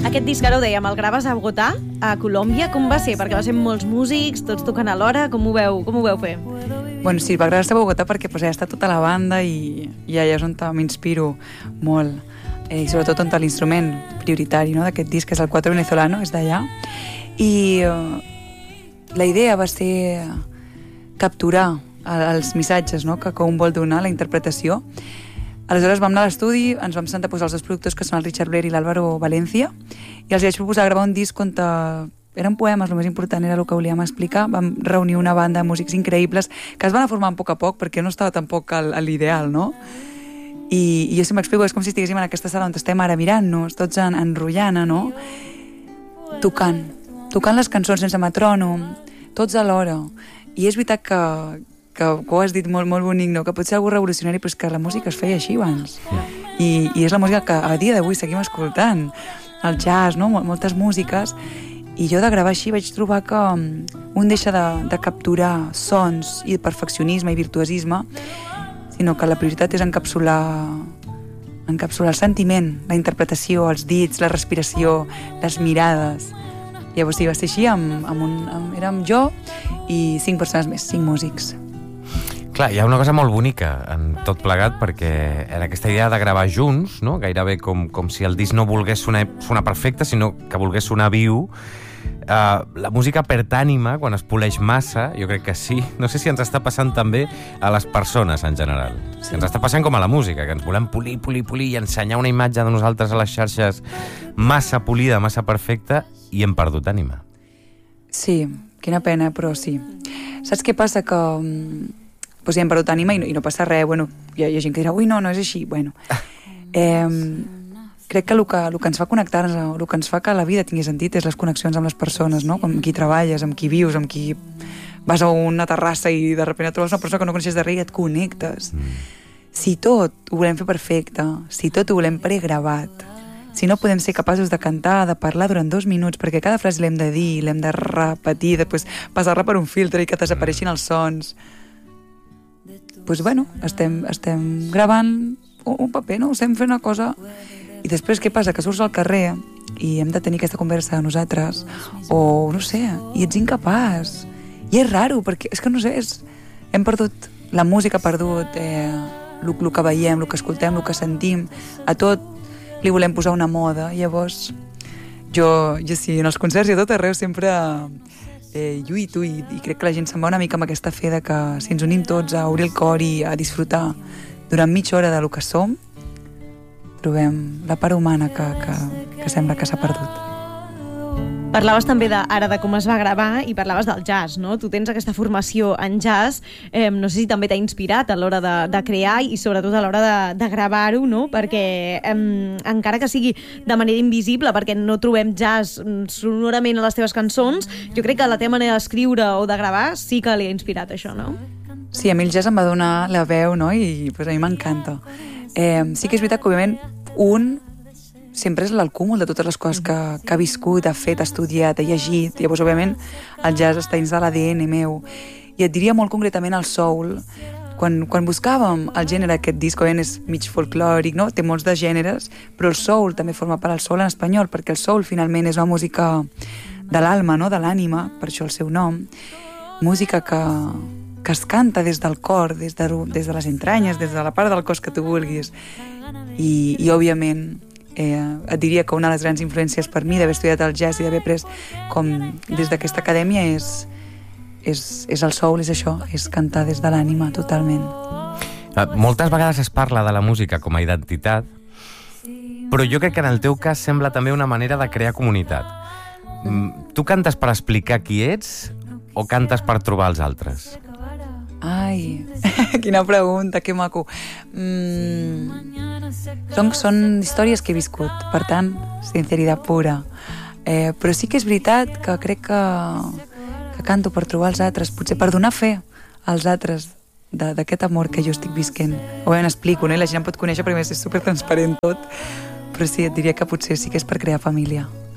Aquest disc, ara ho dèiem, el graves a Bogotà, a Colòmbia. Com va ser? Perquè va ser molts músics, tots tocant alhora. Com ho veu fer? Bueno, sí, va gravar-se a Bogotà perquè ja està tota la banda i allà és on m'inspiro molt. I sobretot on l'instrument prioritari, no, d'aquest disc, que és el Cuatro Venezolano, és d'allà. I la idea va ser capturar els missatges, no, que un vol donar, la interpretació. Aleshores vam anar a l'estudi, ens vam sentar a posar els dos productors, que són el Richard Blair i l'Álvaro Valencia, i els vaig proposar gravar un disc on eren poemes, el més important era el que volíem explicar. Vam reunir una banda de músics increïbles que es van formar a poc, perquè no estava tampoc a l'ideal, no? I jo sempre explico, és com si estiguéssim en aquesta sala on estem ara mirant-nos, tots enrotllant, no? Tocant les cançons sense metrònom, tots alhora. I és veritat que ho has dit molt bonic, no? Que pot ser algo revolucionari, però és que la música es feia així abans. I és la música que a dia d'avui seguim escoltant. El jazz, no? Moltes músiques. I jo de gravar així vaig trobar que un deixa de capturar sons i perfeccionisme i virtuosisme, sinó que la prioritat és encapsular el sentiment, la interpretació, els dits, la respiració, les mirades. Llavors sí, va ser així, érem jo i 5 persones més, 5 músics. Clar, hi ha una cosa molt bonica en tot plegat, perquè en aquesta idea de gravar junts, no? Gairebé com si el disc no volgués sonar perfecte, sinó que volgués sonar viu, la música perd ànima quan es poleix massa, jo crec que sí. No sé si ens està passant també a les persones en general. Sí. Ens està passant com a la música, que ens volem polir i ensenyar una imatge de nosaltres a les xarxes massa polida, massa perfecta, i hem perdut ànima. Sí, quina pena, però sí. Saps què passa? Que ja hem perdut ànima i no passa res. Bueno, hi ha gent que dirà, ui, no és així. Bueno, crec que el que ens fa connectar-nos, el que ens fa que la vida tingui sentit és les connexions amb les persones, no? Amb qui treballes, amb qui vius, amb qui vas a una terrassa i de sobte trobes una persona que no coneixes de res i et connectes. Si tot ho volem fer perfecte, si tot ho volem pregravat, si no podem ser capaços de cantar, de parlar durant 2 minuts, perquè cada frase l'hem de dir, l'hem de repetir, després passar-la per un filtre i que desapareixin els sons, doncs bueno, estem gravant un paper, no? Estem fent una cosa. I després què passa? Que surts al carrer i hem de tenir aquesta conversa de nosaltres, o no sé, i ets incapaç. I és raro, perquè és que no sé, hem perdut, la música ha perdut el que veiem, el que escoltem, el que sentim, a tot li volem posar una moda. Llavors jo sí, en els concerts i a tot arreu sempre lluito i crec que la gent se'n va una mica amb aquesta fe de que si ens unim tots a obrir el cor i a disfrutar durant mitja hora del que som, trobem la part humana que sembla que s'ha perdut. Parlaves també ara de com es va gravar i parlaves del jazz, no? Tu tens aquesta formació en jazz, no sé si també t'ha inspirat a l'hora de crear i sobretot a l'hora de gravar-ho, no? Perquè encara que sigui de manera invisible, perquè no trobem jazz sonorament a les teves cançons, jo crec que la teva manera d'escriure o de gravar sí que li ha inspirat això, no? Sí, a mi el jazz em va donar la veu, no? I a mi m'encanta. Sí que és veritat que, òbviament, sempre és el cúmul de totes les coses que ha viscut, ha fet, ha estudiat, ha llegit. Llavors, òbviament, el jazz està dins de l'ADN meu. I et diria molt concretament el soul. Quan buscàvem el gènere d'aquest disc, òbviament és mig folclòric, no? Té molts de gèneres, però el soul també forma part del soul en espanyol, perquè el soul finalment és una música de l'alma, no? De l'ànima, per això el seu nom. Música que es canta des del cor, des de les entranyes, des de la part del cos que tu vulguis. I òbviament, et diria que una de les grans influències per mi d'haver estudiat el jazz i d'haver après com des d'aquesta acadèmia és el soul, és això, és cantar des de l'ànima totalment. Moltes vegades es parla de la música com a identitat, però jo crec que en el teu cas sembla també una manera de crear comunitat. Tu cantes per explicar qui ets o cantes per trobar els altres? Ai, quina pregunta, que maco. Són històries que he viscut, per tant, sinceritat pura. Però sí que és veritat que crec que canto per trobar els altres, potser per donar fe als altres d'aquest amor que jo estic visquent. Òbviament explico, no? I la gent em pot conèixer perquè és supertransparent tot, però sí, et diria que potser sí que és per crear família.